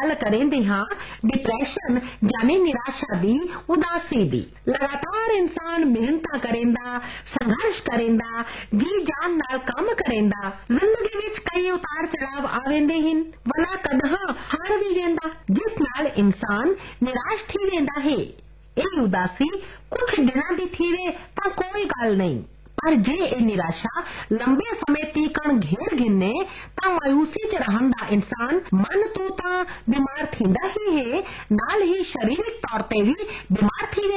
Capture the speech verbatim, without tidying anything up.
गल करेंदे हां डिप्रैशन यानी निराशा दी, उदासी दी। लगातार इंसान मेहनत करेंदा, संघर्ष करेंदा, जी जान नाल काम करेंदा। जिंदगी विच कई उतार चढ़ाव आवेंदे हिन, वला कदहां हार भी वेंदा, जिस नाल इंसान निराश थी वेंदा है। ਇਹ ਉਦਾਸੀ कुछ दिनों की थीवे तां कोई गल नहीं, पर जे ये निराशा लंबे समय तीकण घेर गिने तां मायूसी च रहन दा इंसान मन तो तां बीमार थींदा ही है, नाल ही शरीरिक तौर ते भी बीमार थी